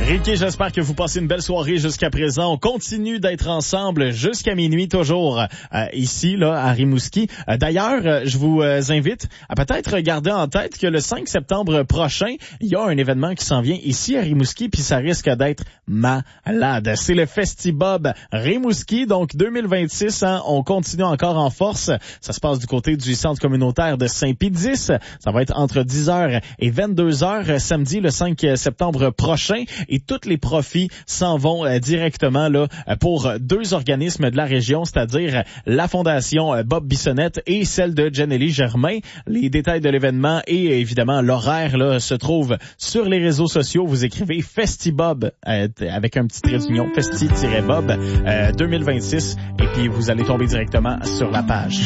Ricky, j'espère que vous passez une belle soirée jusqu'à présent. On continue d'être ensemble jusqu'à minuit, toujours ici, là, à Rimouski. D'ailleurs, je vous invite à peut-être garder en tête que le 5 septembre prochain, il y a un événement qui s'en vient ici à Rimouski, puis ça risque d'être malade. C'est le Festibob Rimouski, donc 2026, hein, on continue encore en force. Ça se passe du côté du centre communautaire de Saint-Pédis. Ça va être entre 10h et 22h samedi, le 5 septembre prochain. Et tous les profits s'en vont directement là pour deux organismes de la région, c'est-à-dire la Fondation Bob Bissonnette et celle de Jenny Germain. Les détails de l'événement et évidemment l'horaire là se trouvent sur les réseaux sociaux. Vous écrivez Festibob avec un petit trait d'union, Festi-Bob 2026 et puis vous allez tomber directement sur la page.